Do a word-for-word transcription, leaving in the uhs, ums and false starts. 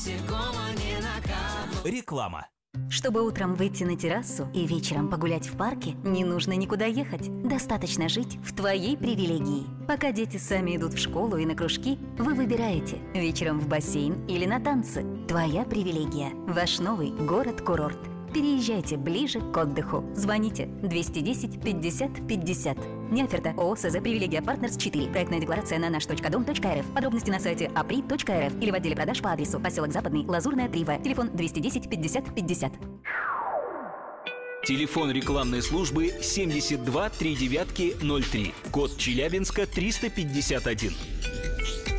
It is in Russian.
Реклама. Чтобы утром выйти на террасу и вечером погулять в парке, не нужно никуда ехать. Достаточно жить в твоей привилегии. Пока дети сами идут в школу и на кружки, вы выбираете вечером в бассейн или на танцы. Твоя привилегия. Ваш новый город-курорт. Переезжайте ближе к отдыху. Звоните двести десять пятьдесят пятьдесят. Неоферта. ООО СЗ «Привилегия Партнерс четыре». Проектная декларация на наш точка дом точка рф. Подробности на сайте апри точка рф или в отделе продаж по адресу поселок Западный, Лазурная, три В. Телефон двести десять пятьдесят пятьдесят. Телефон рекламной службы семьдесят два три девятки ноль три. Код Челябинска триста пятьдесят один.